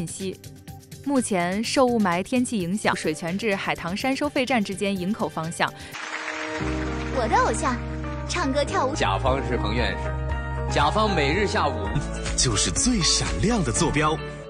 信息。目前受雾霾天气影响，水泉至海棠山收费站之间营口方向。 我的偶像，唱歌跳舞。 甲方是彭院士，甲方每日下午就是最闪亮的坐标。